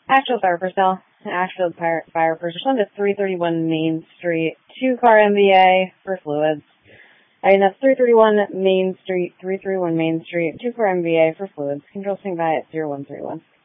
Ashfield Fire Personnel, Ashfield Fire Personnel to 331 Main Street, 2-car MVA for fluids. That's 331 Main Street, 2-car MVA for fluids. Control standing by at 0131.